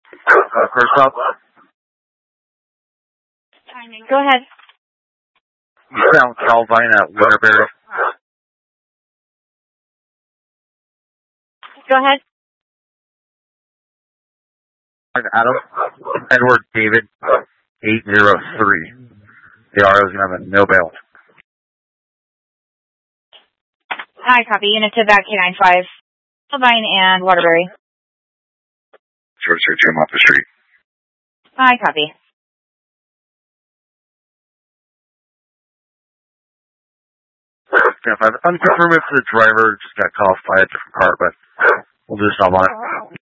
First stop. Go ahead. You found Calvine at Waterbury. Go ahead. Adam. Edward David 803. The RO is going to have a no bail. Hi, copy. Unit to back K95. Calvine and Waterbury. Short search him off the street. Hi, copy. Yeah, if I've unconfirmed if the driver just got caught off by a different car, but we'll just stop on it.